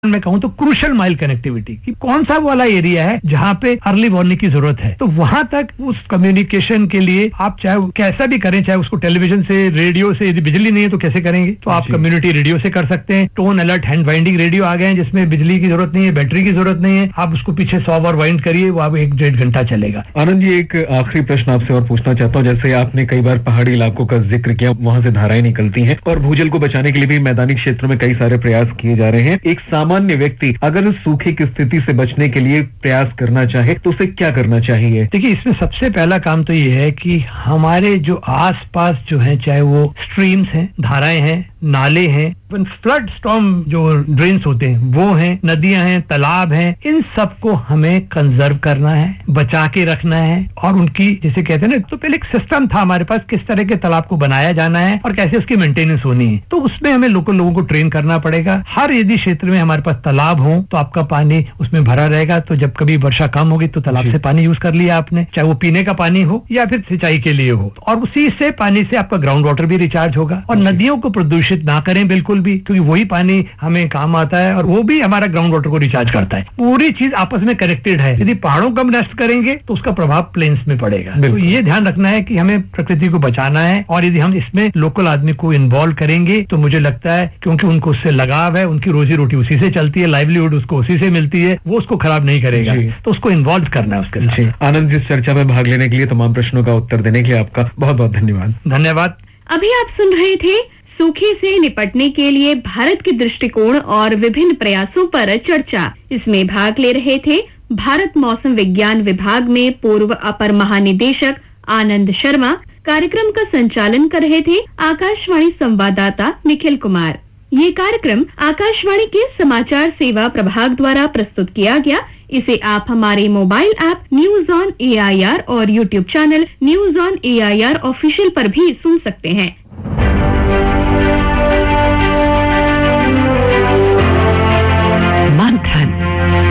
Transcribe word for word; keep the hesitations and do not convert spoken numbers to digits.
मैं कहूँ तो क्रूशल माइल कनेक्टिविटी कि कौन सा वाला एरिया है जहाँ पे अर्ली वार्निंग की जरूरत है, तो वहां तक उस कम्युनिकेशन के लिए आप चाहे कैसा भी करें, चाहे उसको टेलीविजन से, रेडियो से, यदि बिजली नहीं है तो कैसे करेंगे, तो आप कम्युनिटी रेडियो से कर सकते हैं। Tone alert hand winding radio आ गए हैं जिसमें बिजली की जरूरत नहीं है, बैटरी की जरूरत नहीं है, आप उसको पीछे सौ बार वाइंड करिए, वो आप एक डेढ़ घंटा चलेगा। आनंद जी, एक आखिरी प्रश्न आपसे और पूछना चाहता हूँ। जैसे आपने कई बार पहाड़ी इलाकों का जिक्र किया, वहां से धाराएं निकलती हैं और भूजल को बचाने के लिए भी मैदानी क्षेत्रों में कई सारे प्रयास किए जा रहे हैं। एक सामान्य व्यक्ति अगर सूखे की स्थिति से बचने के लिए प्रयास करना चाहे तो उसे क्या करना चाहिए? देखिए, इसमें सबसे पहला काम तो ये है कि हमारे जो आसपास जो है, चाहे वो स्ट्रीम्स हैं, धाराएं हैं, नाले हैं, फ्लड स्टॉर्म जो ड्रेन्स होते हैं वो हैं, नदियां हैं, तालाब हैं, इन सबको हमें कंजर्व करना है, बचा के रखना है। और उनकी जैसे कहते हैं ना, तो पहले एक सिस्टम था हमारे पास किस तरह के तालाब को बनाया जाना है और कैसे उसकी मेंटेनेंस होनी है, तो उसमें हमें लोकल लोगों को ट्रेन करना पड़ेगा। हर यदि क्षेत्र में हमारे पास तालाब हो तो आपका पानी उसमें भरा रहेगा, तो जब कभी वर्षा कम होगी तो तालाब से पानी यूज कर लिया आपने, चाहे वो पीने का पानी हो या फिर सिंचाई के लिए हो, और उसी से पानी से आपका ग्राउंड वाटर भी रिचार्ज होगा। और नदियों को प्रदूषित ना करें बिल्कुल भी, क्योंकि वही पानी हमें काम आता है और वो भी हमारा ग्राउंड वाटर को रिचार्ज करता है। पूरी चीज आपस में कनेक्टेड है। यदि पहाड़ों को हम नष्ट करेंगे तो उसका प्रभाव प्लेन्स में पड़ेगा। तो ये ध्यान रखना है कि हमें प्रकृति को बचाना है, और यदि हम इसमें लोकल आदमी को इन्वॉल्व करेंगे तो मुझे लगता है, क्योंकि उनको उससे लगाव है, उनकी रोजी रोटी उसी से चलती है, लाइवलीहुड उसको उसी से मिलती है, वो उसको खराब नहीं करेगा, तो उसको इन्वॉल्व करना है उसके साथ। आनंद जी, इस चर्चा में भाग लेने के लिए, तमाम प्रश्नों का उत्तर देने के लिए आपका बहुत बहुत धन्यवाद। धन्यवाद। अभी आप सुन रहे थे सूखे से निपटने के लिए भारत के दृष्टिकोण और विभिन्न प्रयासों पर चर्चा। इसमें भाग ले रहे थे भारत मौसम विज्ञान विभाग में पूर्व अपर महानिदेशक आनंद शर्मा। कार्यक्रम का संचालन कर रहे थे आकाशवाणी संवाददाता निखिल कुमार। ये कार्यक्रम आकाशवाणी के समाचार सेवा प्रभाग द्वारा प्रस्तुत किया गया। इसे आप हमारे mobile app news on A I R और YouTube channel news on A I R official पर भी सुन सकते हैं।